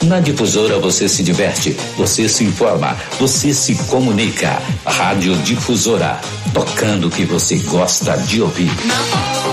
Na Difusora você se diverte, você se informa, você se comunica. Rádio Difusora, tocando o que você gosta de ouvir.